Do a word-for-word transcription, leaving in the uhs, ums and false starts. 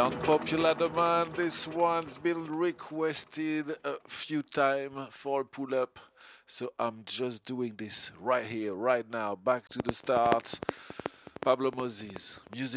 Unpopular demand. This one's been requested a few times for pull up. So I'm just doing this right here, right now. Back to the start. Pablo Moses, music.